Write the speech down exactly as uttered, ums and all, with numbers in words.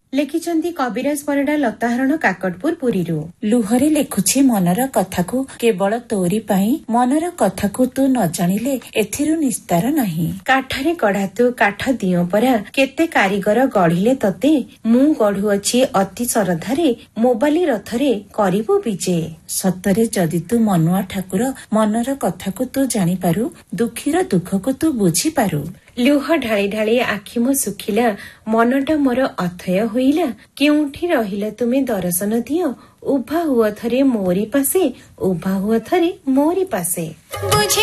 ଲେଖିଛନ୍ତି କବିରାଜ ପରିଡ଼ା ଲତାହରଣ କାକଟପୁର ପୁରୀରୁ। ଲୁହରେ ଲେଖୁଛି ମନର କଥାକୁ, କେବଳ ତୋରି ପାଇଁ ମନର କଥାକୁ ତୁ ନ ଜାଣିଲେ ଏଥିରୁ ନିସ୍ତାର ନାହିଁ। କାଠରେ କଢା ତୁ କାଠ ଦିଅ ପରା, କେତେ କାରିଗର ଗଢିଲେ ତତେ, ମୁଁ ଗଢୁଅଛି ଅତି ଶ୍ରଦ୍ଧାରେ, ମୋବାଲି ରଥରେ କରିବୁ ବିଜେ। ସତରେ ଯଦି ତୁ ମନୁଆ ଠାକୁର, ମନର କଥାକୁ ତୁ ଜାଣିପାରୁ, ଦୁଃଖୀର ଦୁଃଖକୁ ତୁ ବୁଝିପାରୁ। ଲୁହ ଢାଳି ଢାଳି ଆଖି ମୋ ଶୁଖିଲା, ମନଟା ମୋର ଅଥୟ ହୋଇଲା, କେଉଁଠି ରହିଲ ତୁମେ ଦର୍ଶନ ଦିଅ, ଉଭା ହୁଅ ଥରେ ମୋରି ପାଶେ, ଉଭା ହୁଅ ଥରେ ମୋରି ପାଶେ।